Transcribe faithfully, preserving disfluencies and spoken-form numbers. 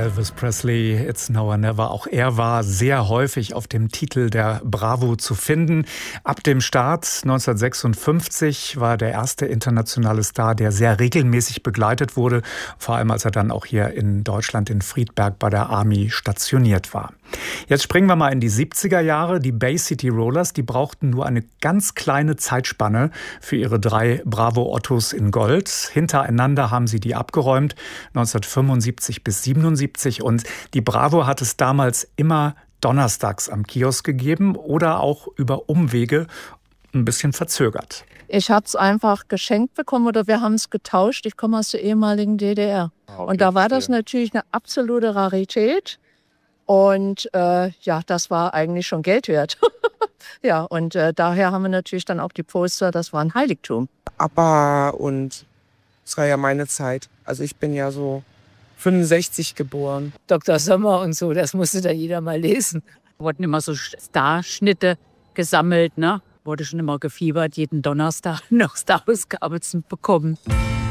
Elvis Presley, It's Now or Never. Auch er war sehr häufig auf dem Titel der Bravo zu finden. Ab dem Start neunzehnhundertsechsundfünfzig war er der erste internationale Star, der sehr regelmäßig begleitet wurde. Vor allem, als er dann auch hier in Deutschland in Friedberg bei der Army stationiert war. Jetzt springen wir mal in die siebziger Jahre. Die Bay City Rollers, die brauchten nur eine ganz kleine Zeitspanne für ihre drei Bravo-Ottos in Gold. Hintereinander haben sie die abgeräumt, neunzehnhundertfünfundsiebzig bis siebenundsiebzig. Und die Bravo hat es damals immer donnerstags am Kiosk gegeben oder auch über Umwege ein bisschen verzögert. Ich habe es einfach geschenkt bekommen oder wir haben es getauscht. Ich komme aus der ehemaligen D D R. Okay, und da war das natürlich eine absolute Rarität. Und äh, ja, das war eigentlich schon Geld wert. Ja, und äh, daher haben wir natürlich dann auch die Poster, das war ein Heiligtum. ABBA und es war ja meine Zeit. Also ich bin ja so fünfundsechzig geboren. Doktor Sommer und so, das musste da jeder mal lesen. Wurden immer so Starschnitte gesammelt, ne? Wurde schon immer gefiebert, jeden Donnerstag noch Star-Ausgabe zu bekommen.